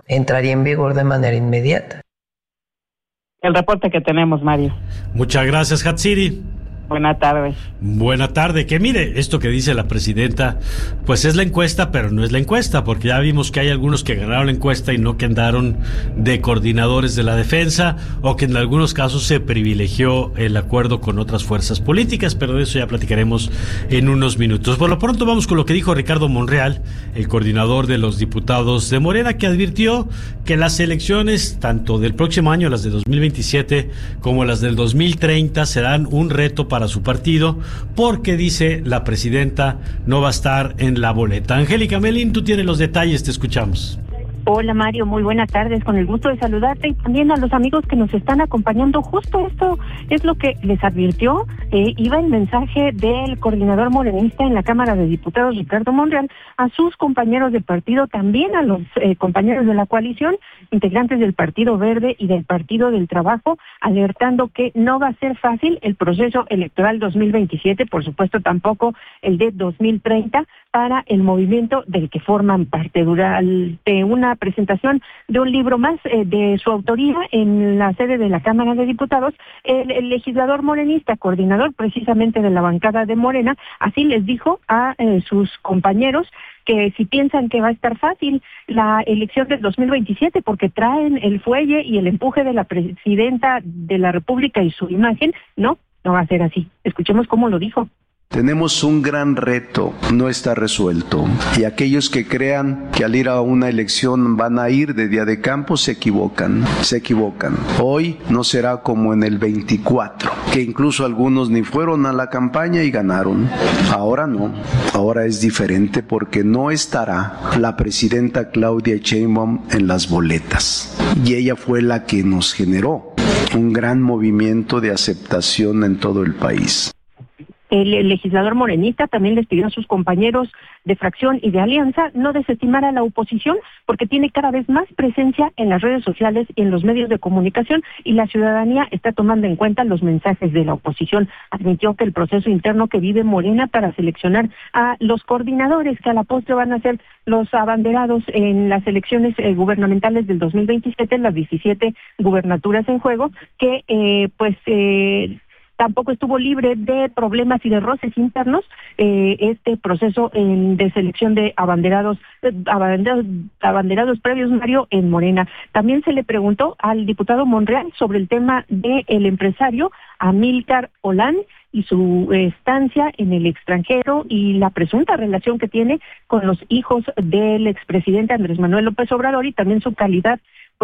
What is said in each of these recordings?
entraría en vigor de manera inmediata. El reporte que tenemos, Mario. Muchas gracias, Hatsiri. Buena tarde. Buena tarde. Que mire, esto que dice la presidenta, pues es la encuesta, pero no es la encuesta, porque ya vimos que hay algunos que ganaron la encuesta y no quedaron de coordinadores de la defensa, o que en algunos casos se privilegió el acuerdo con otras fuerzas políticas, pero de eso ya platicaremos en unos minutos. Por lo pronto vamos con lo que dijo Ricardo Monreal, el coordinador de los diputados de Morena, que advirtió que las elecciones, tanto del próximo año, las de 2027, como las del 2030, serán un reto para su partido, porque dice la presidenta no va a estar en la boleta. Angélica Melín, tú tienes los detalles, te escuchamos. Hola Mario, muy buenas tardes, con el gusto de saludarte y también a los amigos que nos están acompañando. Justo esto es lo que les advirtió, iba el mensaje del coordinador morenista en la Cámara de Diputados, Ricardo Monreal, a sus compañeros de partido, también a los compañeros de la coalición, integrantes del Partido Verde y del Partido del Trabajo, alertando que no va a ser fácil el proceso electoral 2027, por supuesto tampoco el de 2030, para el movimiento del que forman parte. Durante una presentación de un libro más de su autoría en la sede de la Cámara de Diputados, el legislador morenista, coordinador precisamente de la bancada de Morena, así les dijo a sus compañeros que si piensan que va a estar fácil la elección del 2027 porque traen el fuelle y el empuje de la presidenta de la República y su imagen, no va a ser así. Escuchemos cómo lo dijo. Tenemos un gran reto, no está resuelto, y aquellos que crean que al ir a una elección van a ir de día de campo se equivocan. Hoy no será como en el 24, que incluso algunos ni fueron a la campaña y ganaron. Ahora no, ahora es diferente porque no estará la presidenta Claudia Sheinbaum en las boletas, y ella fue la que nos generó un gran movimiento de aceptación en todo el país. El legislador morenista también les pidió a sus compañeros de fracción y de alianza no desestimar a la oposición porque tiene cada vez más presencia en las redes sociales y en los medios de comunicación y la ciudadanía está tomando en cuenta los mensajes de la oposición. Admitió que el proceso interno que vive Morena para seleccionar a los coordinadores que a la postre van a ser los abanderados en las elecciones gubernamentales del 2027, las 17 gubernaturas en juego, que tampoco estuvo libre de problemas y de roces internos este proceso de selección de abanderados previos, Mario, en Morena. También se le preguntó al diputado Monreal sobre el tema del empresario Amílcar Olán y su estancia en el extranjero y la presunta relación que tiene con los hijos del expresidente Andrés Manuel López Obrador y también su calidad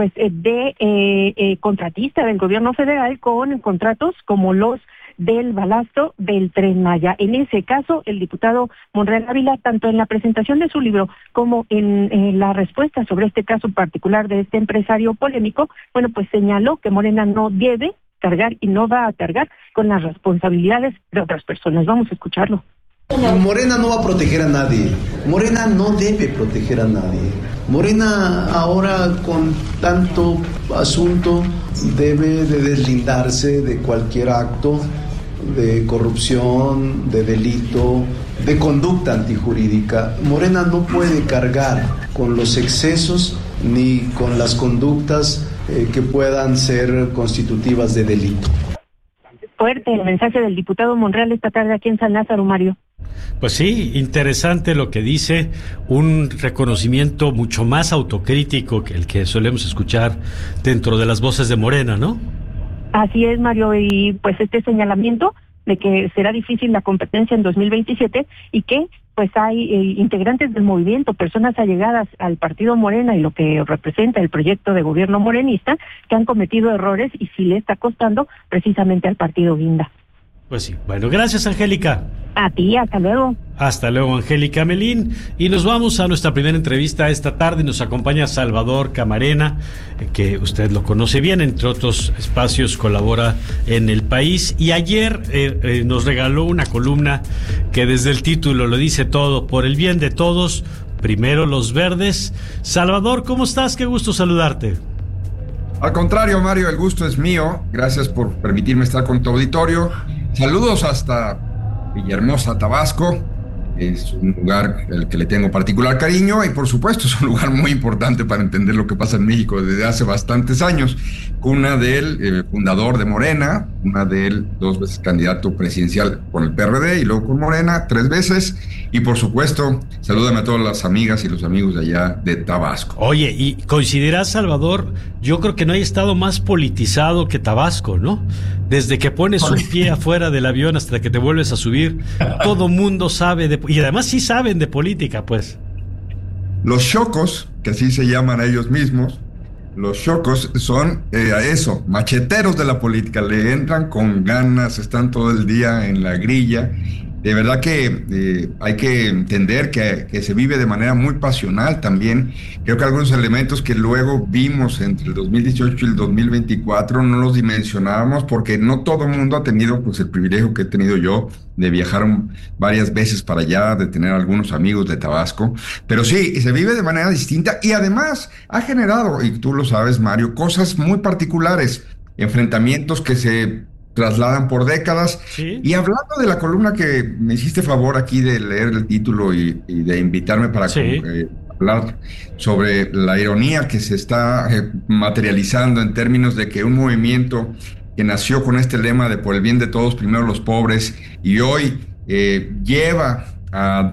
de contratista del gobierno federal con contratos como los del balasto del Tren Maya. En ese caso, el diputado Monreal Ávila, tanto en la presentación de su libro como en la respuesta sobre este caso particular de este empresario polémico, señaló que Morena no debe cargar y no va a cargar con las responsabilidades de otras personas. Vamos a escucharlo. Morena no va a proteger a nadie. Morena no debe proteger a nadie. Morena ahora con tanto asunto debe de deslindarse de cualquier acto de corrupción, de delito, de conducta antijurídica. Morena no puede cargar con los excesos ni con las conductas que puedan ser constitutivas de delito. Fuerte el mensaje del diputado Monreal esta tarde aquí en San Lázaro, Mario. Pues sí, interesante lo que dice, un reconocimiento mucho más autocrítico que el que solemos escuchar dentro de las voces de Morena, ¿no? Así es, Mario, y este señalamiento de que será difícil la competencia en 2027 y que hay integrantes del movimiento, personas allegadas al partido Morena y lo que representa el proyecto de gobierno morenista, que han cometido errores y sí le está costando precisamente al partido Guinda. Pues sí. Bueno, gracias, Angélica. A ti, hasta luego. Hasta luego, Angélica Melín. Y nos vamos a nuestra primera entrevista esta tarde. Nos acompaña Salvador Camarena, que usted lo conoce bien, entre otros espacios colabora en El País. Y ayer nos regaló una columna que desde el título lo dice todo: por el bien de todos, primero los verdes. Salvador, ¿cómo estás? Qué gusto saludarte. Al contrario, Mario, el gusto es mío. Gracias por permitirme estar con tu auditorio. Saludos hasta Villahermosa, Tabasco. Es un lugar al que le tengo particular cariño y por supuesto es un lugar muy importante para entender lo que pasa en México desde hace bastantes años. Cuna de él, fundador de Morena, una de él 2 veces candidato presidencial con el PRD y luego con Morena 3 veces. Y por supuesto, salúdame a todas las amigas y los amigos de allá de Tabasco. Oye, y coincidirás, Salvador, yo creo que no hay estado más politizado que Tabasco, ¿no? Desde que pones un pie afuera del avión hasta que te vuelves a subir, todo mundo sabe y además sí saben de política, pues. Los chocos, que así se llaman a ellos mismos, los chocos son eso, macheteros de la política, le entran con ganas, están todo el día en la grilla. De verdad que hay que entender que se vive de manera muy pasional también. Creo que algunos elementos que luego vimos entre el 2018 y el 2024 no los dimensionábamos porque no todo el mundo ha tenido pues el privilegio que he tenido yo de viajar varias veces para allá, de tener algunos amigos de Tabasco. Pero sí, se vive de manera distinta y además ha generado, y tú lo sabes, Mario, cosas muy particulares, enfrentamientos que se trasladan por décadas. ¿Sí? Y hablando de la columna que me hiciste favor aquí de leer el título y de invitarme para hablar sobre la ironía que se está materializando en términos de que un movimiento que nació con este lema de por el bien de todos, primero los pobres, y hoy lleva a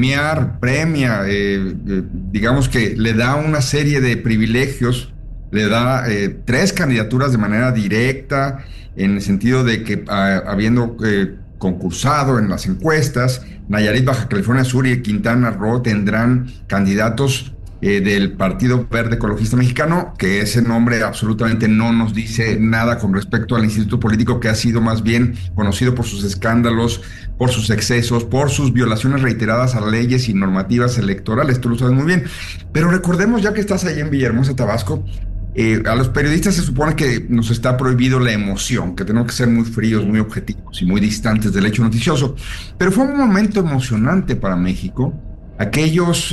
premia, digamos que le da una serie de privilegios, le da 3 candidaturas de manera directa, en el sentido de que habiendo concursado en las encuestas, Nayarit, Baja California Sur y Quintana Roo tendrán candidatos del Partido Verde Ecologista Mexicano, que ese nombre absolutamente no nos dice nada con respecto al instituto político, que ha sido más bien conocido por sus escándalos, por sus excesos, por sus violaciones reiteradas a leyes y normativas electorales. Tú lo sabes muy bien. Pero recordemos, ya que estás ahí en Villahermosa, Tabasco, a los periodistas se supone que nos está prohibido la emoción, que tenemos que ser muy fríos, muy objetivos y muy distantes del hecho noticioso. Pero fue un momento emocionante para México, aquellos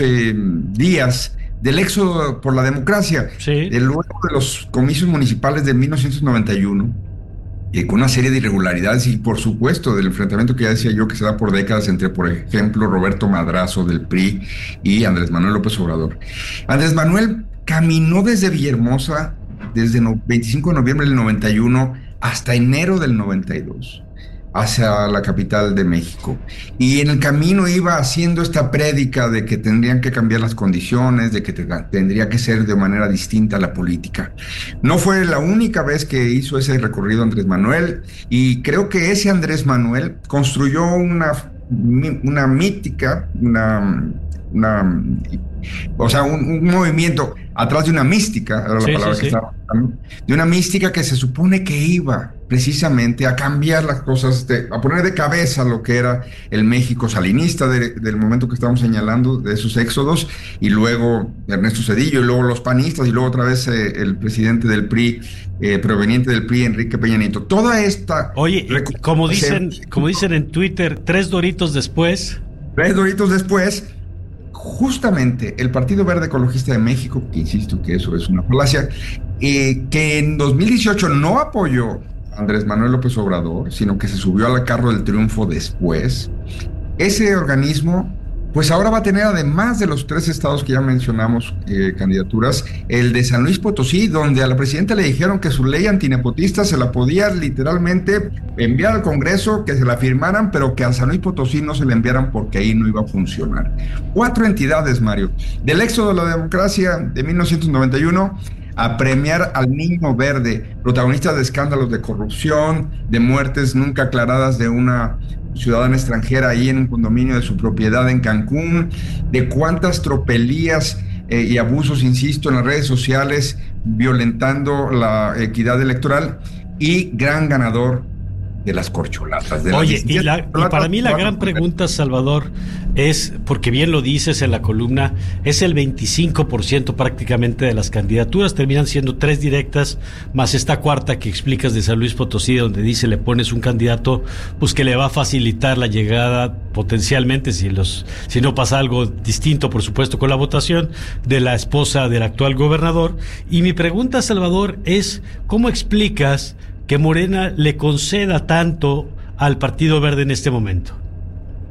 días del éxodo por la democracia, luego de los comicios municipales de 1991, con una serie de irregularidades y por supuesto del enfrentamiento que ya decía yo que se da por décadas entre, por ejemplo, Roberto Madrazo del PRI y Andrés Manuel López Obrador. Andrés Manuel caminó desde Villahermosa, desde 25 de noviembre del 91 hasta enero del 92, hacia la capital de México. Y en el camino iba haciendo esta prédica de que tendrían que cambiar las condiciones, de que tendría que ser de manera distinta la política. No fue la única vez que hizo ese recorrido Andrés Manuel, y creo que ese Andrés Manuel construyó una mítica, un movimiento atrás de una mística, era la palabra que estaba buscando, de una mística que se supone que iba precisamente a cambiar las cosas, a poner de cabeza lo que era el México salinista del momento que estamos señalando, de esos éxodos, y luego Ernesto Zedillo, y luego los panistas, y luego otra vez el presidente del PRI, proveniente del PRI, Enrique Peña Nieto. Toda esta... Oye, como dicen en Twitter, 3 doritos después... 3 doritos después... Justamente el Partido Verde Ecologista de México, que insisto que eso es una falacia, que en 2018 no apoyó a Andrés Manuel López Obrador, sino que se subió al carro del triunfo después. Ese organismo, pues ahora va a tener, además de los 3 estados que ya mencionamos, candidaturas, el de San Luis Potosí, donde a la presidenta le dijeron que su ley antinepotista se la podía literalmente enviar al Congreso, que se la firmaran, pero que a San Luis Potosí no se la enviaran porque ahí no iba a funcionar. 4 entidades, Mario, del éxodo de la democracia de 1991 a premiar al niño verde, protagonista de escándalos de corrupción, de muertes nunca aclaradas de una ciudadana extranjera ahí en un condominio de su propiedad en Cancún, de cuántas tropelías y abusos, insisto, en las redes sociales, violentando la equidad electoral, y gran ganador de las corcholatas. Oye, y para mí la gran pregunta, Salvador, es, porque bien lo dices en la columna, es el 25% prácticamente de las candidaturas, terminan siendo 3 directas, más esta cuarta que explicas de San Luis Potosí, donde dice le pones un candidato pues que le va a facilitar la llegada potencialmente, si no pasa algo distinto, por supuesto, con la votación, de la esposa del actual gobernador. Y mi pregunta, Salvador, es ¿cómo explicas que Morena le conceda tanto al Partido Verde en este momento?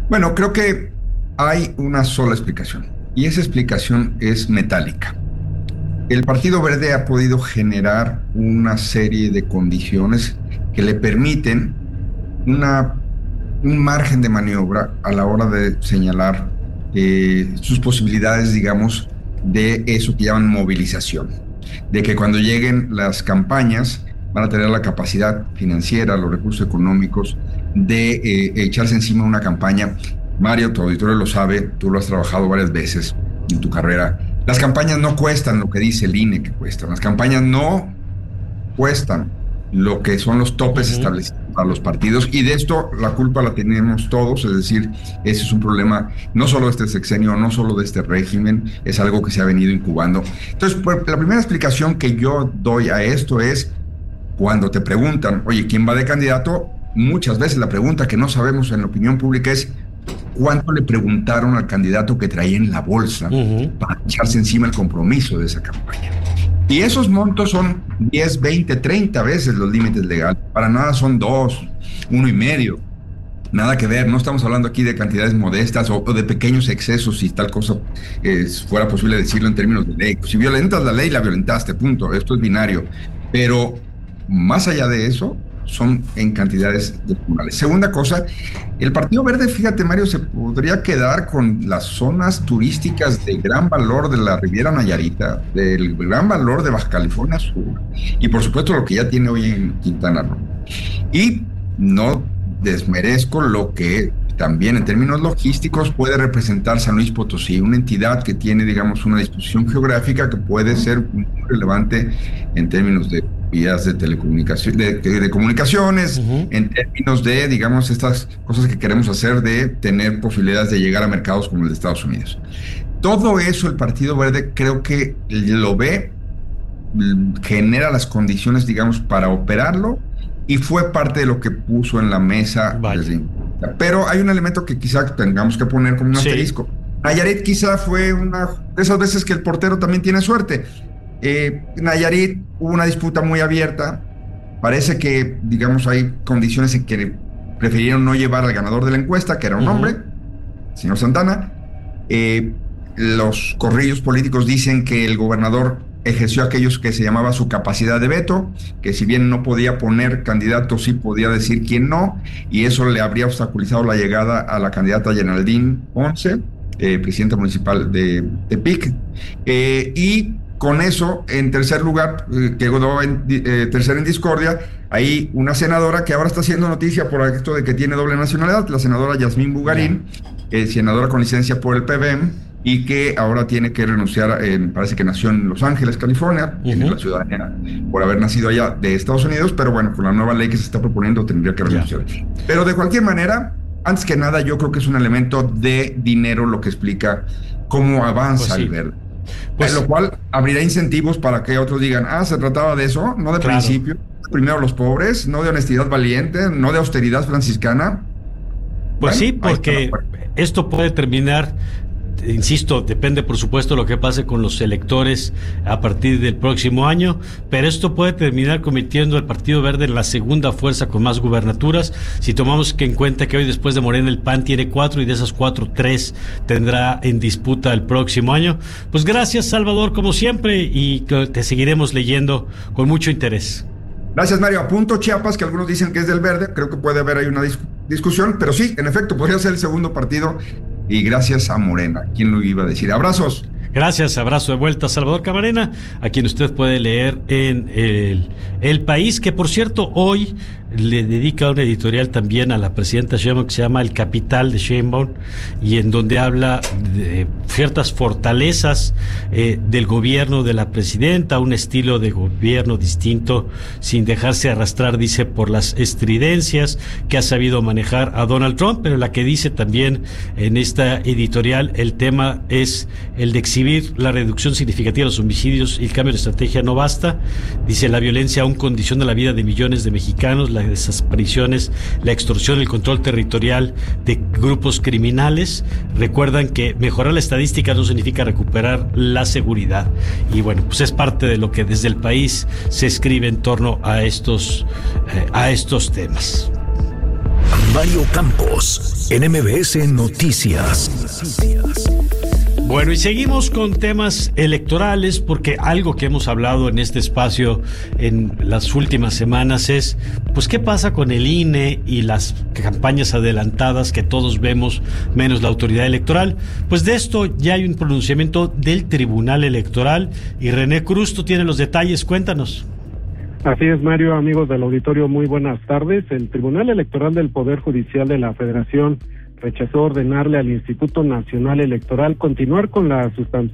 Bueno, creo que hay una sola explicación, y esa explicación es metálica. El Partido Verde ha podido generar una serie de condiciones que le permiten un margen de maniobra a la hora de señalar sus posibilidades, digamos, de eso que llaman movilización. De que cuando lleguen las campañas van a tener la capacidad financiera, los recursos económicos de echarse encima una campaña. Mario, tu auditorio lo sabe, tú lo has trabajado varias veces en tu carrera. Las campañas no cuestan lo que dice el INE que cuestan. Las campañas no cuestan lo que son los topes establecidos para los partidos, y de esto la culpa la tenemos todos, es decir, ese es un problema no solo de este sexenio, no solo de este régimen, es algo que se ha venido incubando. Entonces, la primera explicación que yo doy a esto es, cuando te preguntan, oye, ¿quién va de candidato? Muchas veces la pregunta que no sabemos en la opinión pública es, ¿cuánto le preguntaron al candidato que traía en la bolsa para echarse encima el compromiso de esa campaña? Y esos montos son 10, 20, 30 veces los límites legales. Para nada son 2, 1.5. Nada que ver, no estamos hablando aquí de cantidades modestas o de pequeños excesos, si tal cosa fuera posible decirlo en términos de ley. Si violentas la ley, la violentaste, punto. Esto es binario. Pero más allá de eso, son en cantidades descomunales. Segunda cosa, el Partido Verde, fíjate, Mario, se podría quedar con las zonas turísticas de gran valor de la Riviera Nayarita, del gran valor de Baja California Sur, y por supuesto lo que ya tiene hoy en Quintana Roo. Y no desmerezco lo que también en términos logísticos puede representar San Luis Potosí, una entidad que tiene, digamos, una disposición geográfica que puede ser muy relevante en términos de vías de telecomunicación, de comunicaciones, en términos de, digamos, estas cosas que queremos hacer de tener posibilidades de llegar a mercados como el de Estados Unidos. Todo eso el Partido Verde creo que lo ve, genera las condiciones, digamos, para operarlo, y fue parte de lo que puso en la mesa. Pero hay un elemento que quizá tengamos que poner como un asterisco. Nayarit quizá fue una de esas veces que el portero también tiene suerte. Nayarit hubo una disputa muy abierta. Parece que, digamos, hay condiciones en que prefirieron no llevar al ganador de la encuesta, que era un hombre, señor Santana. Los corrillos políticos dicen que el gobernador ejerció aquellos que se llamaba su capacidad de veto, que si bien no podía poner candidatos, sí podía decir quién no, y eso le habría obstaculizado la llegada a la candidata Yenaldín Ponce, presidenta municipal de Tepic, y con eso, en tercer lugar, quedó tercera en discordia, hay una senadora que ahora está haciendo noticia por esto de que tiene doble nacionalidad, la senadora Yasmín Bugarín, senadora con licencia por el PBM, y que ahora tiene que renunciar, parece que nació en Los Ángeles, California, tiene la ciudadanía por haber nacido allá de Estados Unidos, pero bueno, con la nueva ley que se está proponiendo tendría que renunciar. Pero de cualquier manera, antes que nada, yo creo que es un elemento de dinero lo que explica cómo avanza el Verde. Lo cual abrirá incentivos para que otros digan, se trataba de eso, no de principio, primero los pobres, no de honestidad valiente, no de austeridad franciscana. Pues sí, porque esto puede terminar, insisto, depende por supuesto de lo que pase con los electores a partir del próximo año, pero esto puede terminar convirtiendo al Partido Verde en la segunda fuerza con más gubernaturas, si tomamos en cuenta que hoy después de Morena el PAN tiene 4 y de esas 4, 3 tendrá en disputa el próximo año. Pues gracias, Salvador, como siempre, y te seguiremos leyendo con mucho interés. Gracias, Mario. Apunto Chiapas, que algunos dicen que es del Verde, creo que puede haber ahí una discusión, pero sí, en efecto, podría ser el segundo partido. Y gracias a Morena. ¿Quién lo iba a decir? Abrazos. Gracias, abrazo de vuelta a Salvador Camarena, a quien usted puede leer en El País, que por cierto hoy le dedica un editorial también a la presidenta Sheinbaum que se llama El Capital de Sheinbaum, y en donde habla de ciertas fortalezas del gobierno de la presidenta, un estilo de gobierno distinto, sin dejarse arrastrar, dice, por las estridencias que ha sabido manejar a Donald Trump, pero la que dice también en esta editorial, el tema es el de exhibir la reducción significativa de los homicidios y el cambio de estrategia no basta. Dice, la violencia aún condiciona la vida de millones de mexicanos, las desapariciones, la extorsión, el control territorial de grupos criminales. Recuerdan que mejorar la estadística no significa recuperar la seguridad. Y bueno, pues es parte de lo que desde El País se escribe en torno a estos temas. Mario Campos, en MBS Noticias. Bueno, y seguimos con temas electorales, porque algo que hemos hablado en este espacio en las últimas semanas es, pues, ¿qué pasa con el INE y las campañas adelantadas que todos vemos, menos la autoridad electoral? Pues de esto ya hay un pronunciamiento del Tribunal Electoral y René Cruz, tú tienes los detalles, cuéntanos. Así es, Mario, amigos del auditorio, muy buenas tardes. El Tribunal Electoral del Poder Judicial de la Federación rechazó ordenarle al Instituto Nacional Electoral continuar con la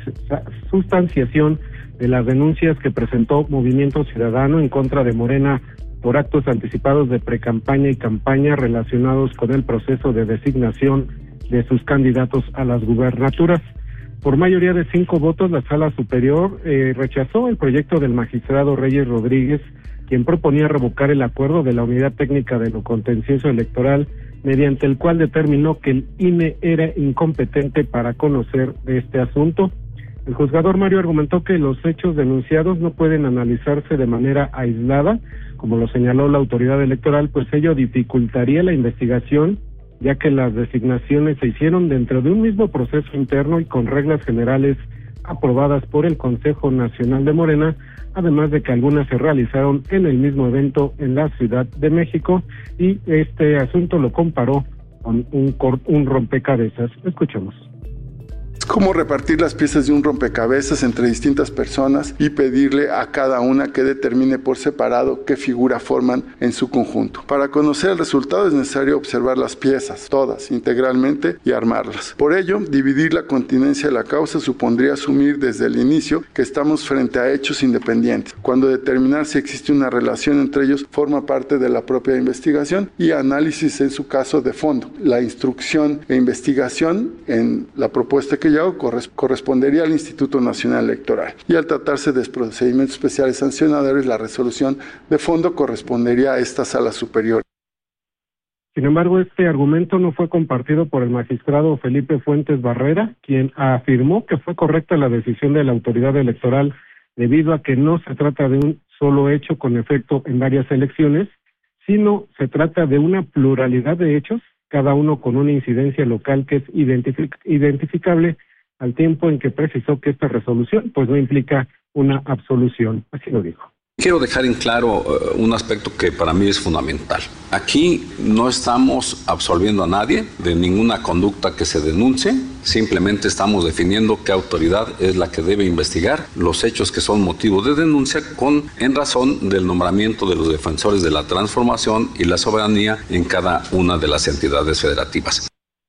sustanciación de las denuncias que presentó Movimiento Ciudadano en contra de Morena por actos anticipados de precampaña y campaña relacionados con el proceso de designación de sus candidatos a las gubernaturas. Por mayoría de 5 votos, la Sala Superior rechazó el proyecto del magistrado Reyes Rodríguez, quien proponía revocar el acuerdo de la Unidad Técnica de lo Contencioso Electoral, mediante el cual determinó que el INE era incompetente para conocer de este asunto. El juzgador Mario argumentó que los hechos denunciados no pueden analizarse de manera aislada, como lo señaló la autoridad electoral, pues ello dificultaría la investigación, ya que las designaciones se hicieron dentro de un mismo proceso interno y con reglas generales aprobadas por el Consejo Nacional de Morena, además de que algunas se realizaron en el mismo evento en la Ciudad de México, y este asunto lo comparó con un rompecabezas. Escuchemos. Es como repartir las piezas de un rompecabezas entre distintas personas y pedirle a cada una que determine por separado qué figura forman en su conjunto. Para conocer el resultado es necesario observar las piezas, todas, integralmente, y armarlas. Por ello, dividir la continencia de la causa supondría asumir desde el inicio que estamos frente a hechos independientes, cuando determinar si existe una relación entre ellos forma parte de la propia investigación y análisis en su caso de fondo. La instrucción e investigación en la propuesta que correspondería al Instituto Nacional Electoral, y al tratarse de procedimientos especiales sancionadores, la resolución de fondo correspondería a esta Sala Superior. Sin embargo, este argumento no fue compartido por el magistrado Felipe Fuentes Barrera, quien afirmó que fue correcta la decisión de la autoridad electoral debido a que no se trata de un solo hecho con efecto en varias elecciones, sino se trata de una pluralidad de hechos, cada uno con una incidencia local que es identificable, al tiempo en que precisó que esta resolución pues no implica una absolución. Así lo dijo. Quiero dejar en claro un aspecto que para mí es fundamental. Aquí no estamos absolviendo a nadie de ninguna conducta que se denuncie, simplemente estamos definiendo qué autoridad es la que debe investigar los hechos que son motivo de denuncia en razón del nombramiento de los defensores de la transformación y la soberanía en cada una de las entidades federativas.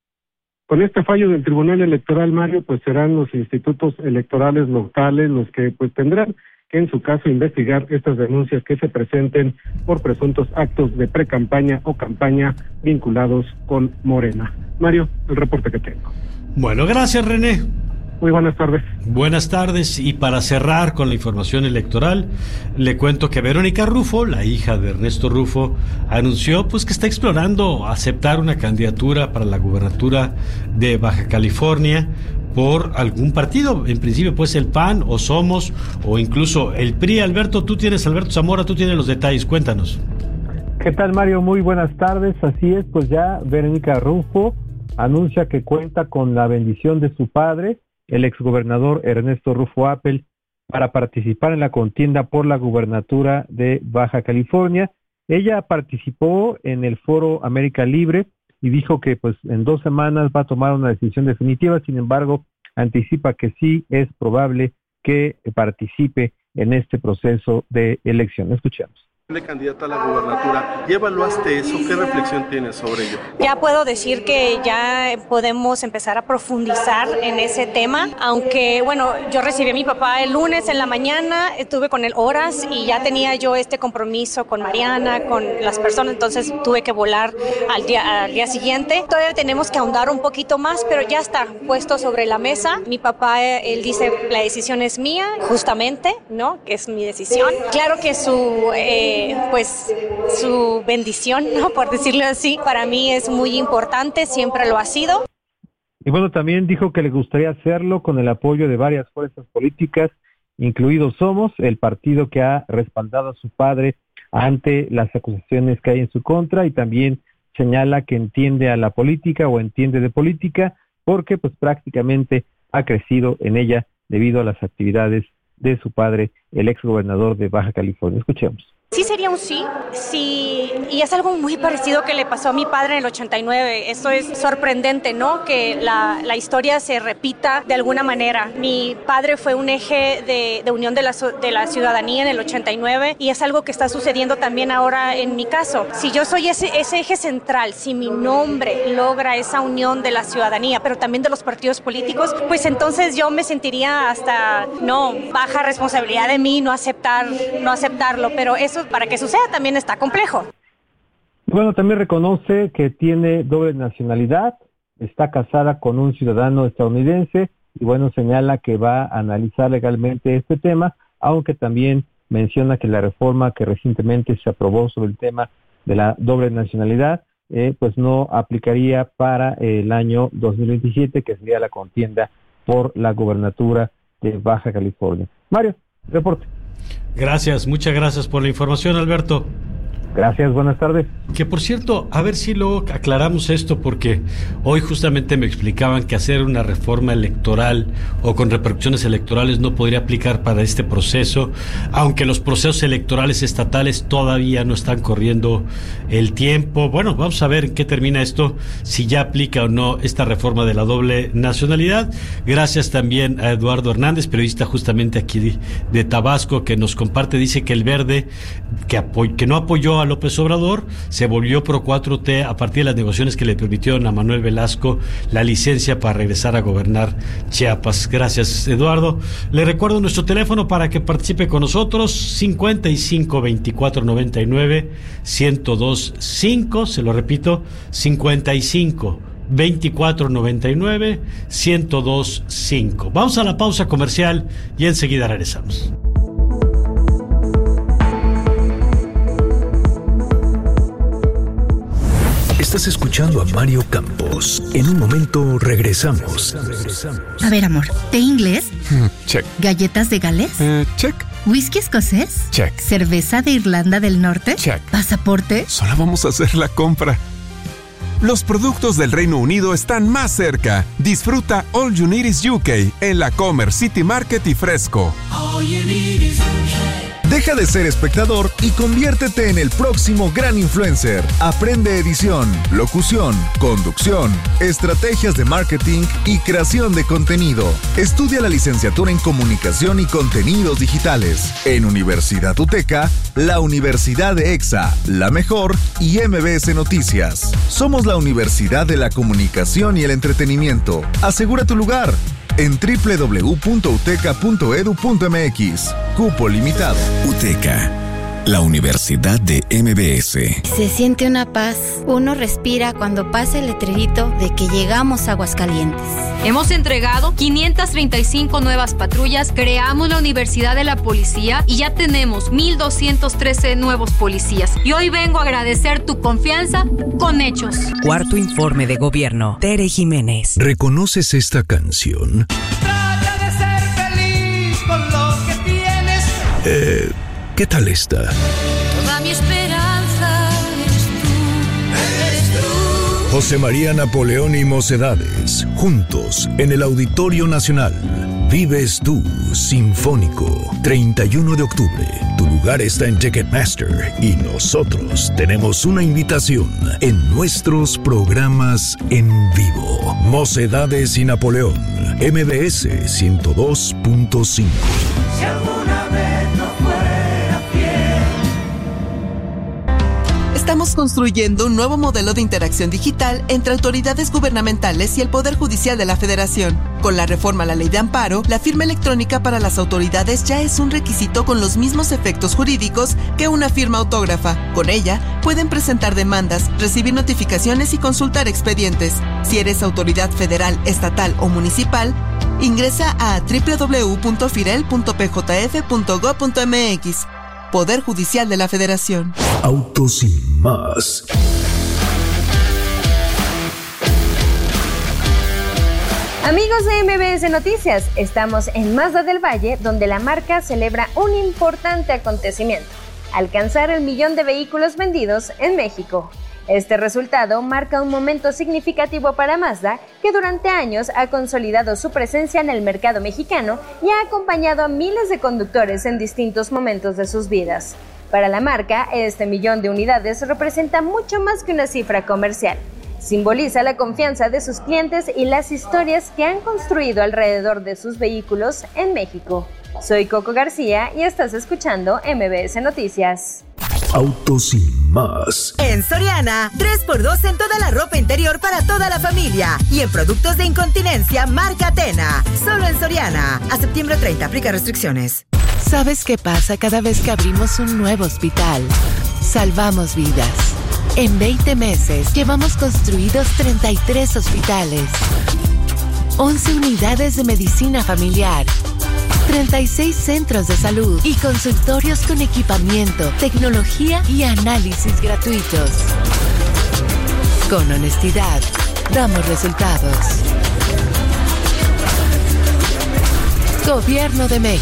Con este fallo del Tribunal Electoral, Mario, pues serán los institutos electorales locales los que pues tendrán que en su caso investigar estas denuncias que se presenten por presuntos actos de precampaña o campaña vinculados con Morena. Mario, el reporte que tengo. Bueno, gracias, René. Muy buenas tardes. Buenas tardes, y para cerrar con la información electoral, le cuento que Verónica Rufo, la hija de Ernesto Rufo, anunció pues que está explorando aceptar una candidatura para la gubernatura de Baja California por algún partido, en principio pues el PAN o Somos o incluso el PRI. Alberto Zamora, tú tienes los detalles, cuéntanos. ¿Qué tal, Mario? Muy buenas tardes. Así es, pues ya Verónica Rufo anuncia que cuenta con la bendición de su padre, el exgobernador Ernesto Rufo Appel, para participar en la contienda por la gubernatura de Baja California. Ella participó en el Foro América Libre y dijo que pues en 2 semanas va a tomar una decisión definitiva. Sin embargo, anticipa que sí es probable que participe en este proceso de elección. Escuchemos. De candidata a la gubernatura, ¿ya evaluaste eso? ¿Qué reflexión tienes sobre ello? Ya puedo decir que ya podemos empezar a profundizar en ese tema, aunque bueno, yo recibí a mi papá el lunes en la mañana, estuve con él horas y ya tenía yo este compromiso con Mariana, con las personas, entonces tuve que volar al día siguiente. Todavía tenemos que ahondar un poquito más, pero ya está puesto sobre la mesa. Mi papá, él dice, la decisión es mía, justamente, ¿no? Que es mi decisión. Claro que su bendición, ¿no? Por decirlo así, para mí es muy importante, siempre lo ha sido. Y bueno, también dijo que le gustaría hacerlo con el apoyo de varias fuerzas políticas, incluidos Somos, el partido que ha respaldado a su padre ante las acusaciones que hay en su contra, y también señala que entiende a la política o entiende de política porque pues prácticamente ha crecido en ella debido a las actividades de su padre, el exgobernador de Baja California. Escuchemos. Sí sería un sí, y es algo muy parecido que le pasó a mi padre en el 89. Esto es sorprendente, ¿no? Que la historia se repita de alguna manera. Mi padre fue un eje de unión de la ciudadanía en el 89 y es algo que está sucediendo también ahora en mi caso. Si yo soy ese eje central, si mi nombre logra esa unión de la ciudadanía, pero también de los partidos políticos, pues entonces yo me sentiría hasta, baja responsabilidad de mí no aceptarlo, pero eso para que suceda también está complejo. Bueno, también reconoce que tiene doble nacionalidad, está casada con un ciudadano estadounidense y bueno, señala que va a analizar legalmente este tema, aunque también menciona que la reforma que recientemente se aprobó sobre el tema de la doble nacionalidad, pues no aplicaría para el año 2027, que sería la contienda por la gobernatura de Baja California. Mario, reporte. Gracias, muchas gracias por la información, Alberto. Gracias, buenas tardes. Que por cierto, a ver si luego aclaramos esto, porque hoy justamente me explicaban que hacer una reforma electoral o con repercusiones electorales no podría aplicar para este proceso, aunque los procesos electorales estatales todavía no están corriendo el tiempo. Bueno, vamos a ver en qué termina esto, si ya aplica o no esta reforma de la doble nacionalidad. Gracias también a Eduardo Hernández, periodista justamente aquí de Tabasco, que nos comparte, dice que el Verde, que no apoyó a López Obrador, se volvió pro 4T a partir de las negociaciones que le permitieron a Manuel Velasco la licencia para regresar a gobernar Chiapas. Gracias, Eduardo. Le recuerdo nuestro teléfono para que participe con nosotros, 55 24 99 102 5, se lo repito, 55 24 99 102 5. Vamos a la pausa comercial y enseguida regresamos. Estás escuchando a Mario Campos. En un momento regresamos. A ver, amor, ¿té inglés? Check. ¿Galletas de Gales? Check. ¿Whisky escocés? Check. ¿Cerveza de Irlanda del Norte? Check. ¿Pasaporte? Solo vamos a hacer la compra. Los productos del Reino Unido están más cerca. Disfruta All You Need Is UK en la Comer City Market y Fresco. All you need is UK. Deja de ser espectador y conviértete en el próximo gran influencer. Aprende edición, locución, conducción, estrategias de marketing y creación de contenido. Estudia la licenciatura en Comunicación y Contenidos Digitales en Universidad UTECA, la Universidad de EXA, La Mejor y MBS Noticias. Somos la Universidad de la Comunicación y el Entretenimiento. Asegura tu lugar en www.uteca.edu.mx. Cupo limitado. UTECA, la Universidad de MBS. Se siente una paz. Uno respira cuando pasa el letrerito de que llegamos a Aguascalientes. Hemos entregado 535 nuevas patrullas, creamos la Universidad de la Policía y ya tenemos 1,213 nuevos policías. Y hoy vengo a agradecer tu confianza con hechos. Cuarto informe de gobierno. Tere Jiménez. ¿Reconoces esta canción? Trata de ser feliz con lo que tienes. ¿Qué tal esta? Toda mi esperanza eres tú. José María Napoleón y Mocedades, juntos en el Auditorio Nacional. Vives tú, Sinfónico, 31 de octubre. Tu lugar está en Ticketmaster y nosotros tenemos una invitación en nuestros programas en vivo. Mocedades y Napoleón, MBS 102.5. Si alguna vez no fuera fiel. Estamos construyendo un nuevo modelo de interacción digital entre autoridades gubernamentales y el Poder Judicial de la Federación. Con la reforma a la Ley de Amparo, la firma electrónica para las autoridades ya es un requisito con los mismos efectos jurídicos que una firma autógrafa. Con ella, pueden presentar demandas, recibir notificaciones y consultar expedientes. Si eres autoridad federal, estatal o municipal, ingresa a www.firel.pjf.gov.mx. Poder Judicial de la Federación. Autos sin más. Amigos de MBS Noticias, estamos en Mazda del Valle, donde la marca celebra un importante acontecimiento: alcanzar el 1,000,000 de vehículos vendidos en México. Este resultado marca un momento significativo para Mazda, que durante años ha consolidado su presencia en el mercado mexicano y ha acompañado a miles de conductores en distintos momentos de sus vidas. Para la marca, este 1,000,000 de unidades representa mucho más que una cifra comercial. Simboliza la confianza de sus clientes y las historias que han construido alrededor de sus vehículos en México. Soy Coco García y estás escuchando MBS Noticias. Autos sin más. En Soriana, 3x2 en toda la ropa interior para toda la familia. Y en productos de incontinencia, marca Atena. Solo en Soriana. A septiembre 30, aplica restricciones. ¿Sabes qué pasa cada vez que abrimos un nuevo hospital? Salvamos vidas. En 20 meses, llevamos construidos 33 hospitales, 11 unidades de medicina familiar, 36 centros de salud y consultorios con equipamiento, tecnología y análisis gratuitos. Con honestidad, damos resultados. Gobierno de México.